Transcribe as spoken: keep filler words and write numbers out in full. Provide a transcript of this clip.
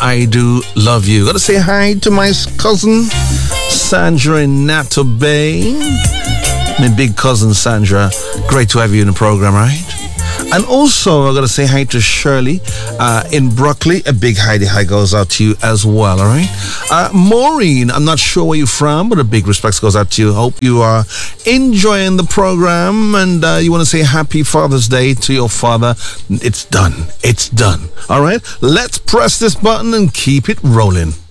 I do love you. Gotta say hi to my cousin Sandra in Nato Bay. My big cousin Sandra. Great to have you in the program, right? And also, I gotta say hi to Shirley uh, in Broccoli. A big hi hi goes out to you as well, all right? Uh, Maureen, I'm not sure where you're from, but a big respect goes out to you. Hope you are enjoying the program and uh, you want to say happy Father's Day to your father. It's done. It's done. All right? Let's press this button and keep it rolling.